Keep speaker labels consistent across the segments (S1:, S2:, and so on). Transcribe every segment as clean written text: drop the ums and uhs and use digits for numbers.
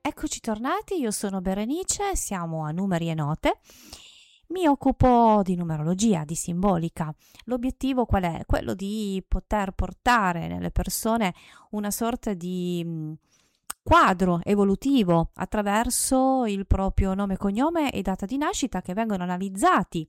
S1: Eccoci tornati, io sono Berenice, siamo a Numeri e Note. Mi occupo di numerologia, di simbolica. L'obiettivo qual è? Quello di poter portare nelle persone una sorta di quadro evolutivo attraverso il proprio nome, cognome e data di nascita, che vengono analizzati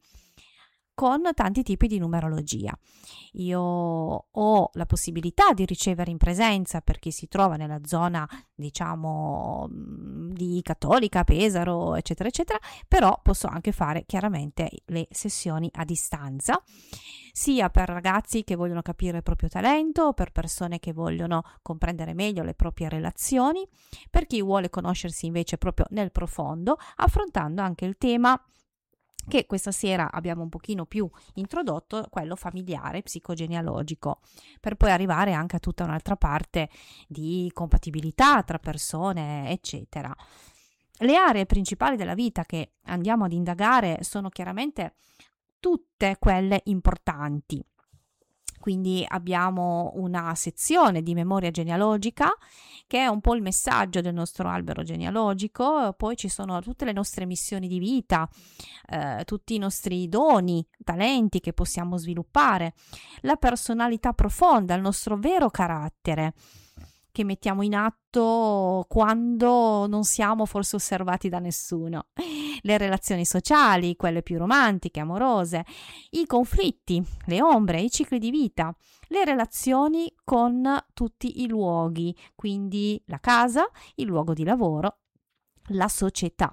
S1: con tanti tipi di numerologia. Io ho la possibilità di ricevere in presenza, per chi si trova nella zona, diciamo, di Cattolica, Pesaro, eccetera, eccetera, però posso anche fare chiaramente le sessioni a distanza, sia per ragazzi che vogliono capire il proprio talento, per persone che vogliono comprendere meglio le proprie relazioni, per chi vuole conoscersi invece proprio nel profondo, affrontando anche il tema che questa sera abbiamo un pochino più introdotto, quello familiare, psicogenealogico, per poi arrivare anche a tutta un'altra parte di compatibilità tra persone, eccetera. Le aree principali della vita che andiamo ad indagare sono chiaramente tutte quelle importanti. Quindi abbiamo una sezione di memoria genealogica che è un po' il messaggio del nostro albero genealogico, poi ci sono tutte le nostre missioni di vita, tutti i nostri doni, talenti che possiamo sviluppare, la personalità profonda, il nostro vero carattere che mettiamo in atto quando non siamo forse osservati da nessuno, le relazioni sociali, quelle più romantiche, amorose, i conflitti, le ombre, i cicli di vita, le relazioni con tutti i luoghi, quindi la casa, il luogo di lavoro, la società.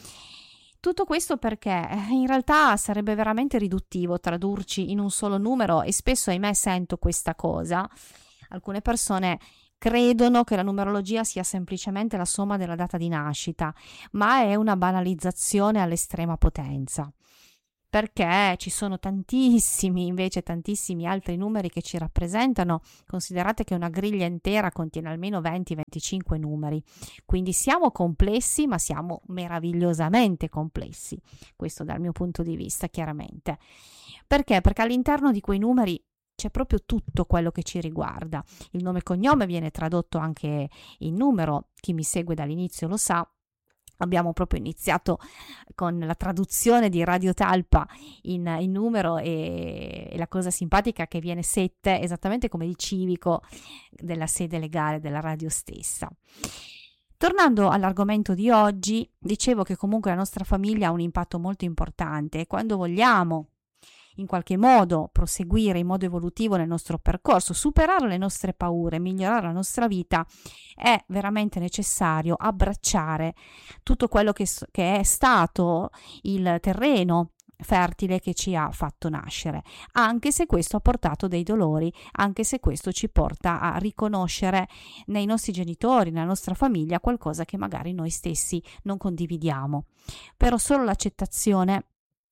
S1: Tutto questo perché in realtà sarebbe veramente riduttivo tradurci in un solo numero, e spesso, ahimè, sento questa cosa. Alcune persone credono che la numerologia sia semplicemente la somma della data di nascita, ma è una banalizzazione all'estrema potenza, perché ci sono tantissimi altri numeri che ci rappresentano. Considerate che una griglia intera contiene almeno 20-25 numeri, quindi siamo complessi, ma siamo meravigliosamente complessi, questo dal mio punto di vista, chiaramente. Perché? Perché all'interno di quei numeri c'è proprio tutto quello che ci riguarda. Il nome e cognome viene tradotto anche in numero, chi mi segue dall'inizio lo sa. Abbiamo proprio iniziato con la traduzione di Radio Talpa in numero, e la cosa simpatica è che viene 7, esattamente come il civico della sede legale della radio stessa. Tornando all'argomento di oggi, dicevo che comunque la nostra famiglia ha un impatto molto importante, e quando vogliamo in qualche modo proseguire in modo evolutivo nel nostro percorso, superare le nostre paure, migliorare la nostra vita, è veramente necessario abbracciare tutto quello che è stato il terreno fertile che ci ha fatto nascere, anche se questo ha portato dei dolori, anche se questo ci porta a riconoscere nei nostri genitori, nella nostra famiglia, qualcosa che magari noi stessi non condividiamo. Però solo l'accettazione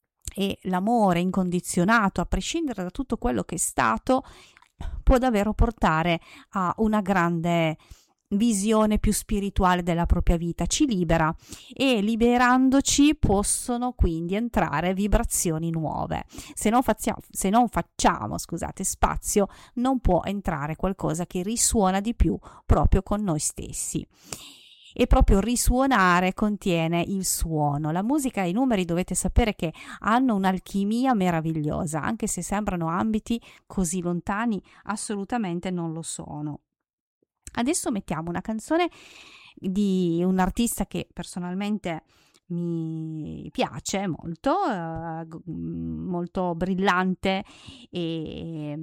S1: e l'amore incondizionato, a prescindere da tutto quello che è stato, può davvero portare a una grande visione più spirituale della propria vita, ci libera, e liberandoci possono quindi entrare vibrazioni nuove. Se non facciamo spazio, non può entrare qualcosa che risuona di più proprio con noi stessi. E proprio risuonare contiene il suono. La musica e i numeri dovete sapere che hanno un'alchimia meravigliosa, anche se sembrano ambiti così lontani, assolutamente non lo sono. Adesso mettiamo una canzone di un artista che personalmente mi piace molto, molto brillante e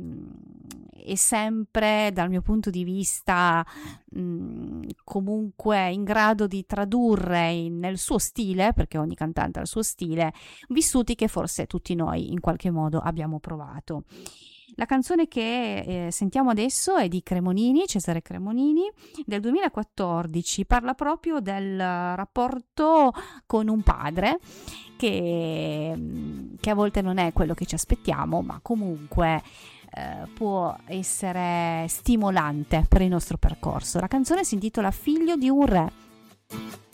S1: sempre dal mio punto di vista comunque in grado di tradurre nel suo stile, perché ogni cantante ha il suo stile, vissuti che forse tutti noi in qualche modo abbiamo provato. La canzone che sentiamo adesso è di Cremonini, Cesare Cremonini, del 2014. Parla proprio del rapporto con un padre che a volte non è quello che ci aspettiamo, ma comunque può essere stimolante per il nostro percorso. La canzone si intitola Figlio di un re.